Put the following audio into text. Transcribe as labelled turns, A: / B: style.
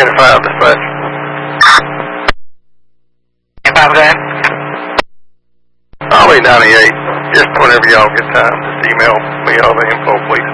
A: 5 dispatch.
B: 5 guy.
A: I'll be 98. Just whenever y'all get time, just email me all the info, please.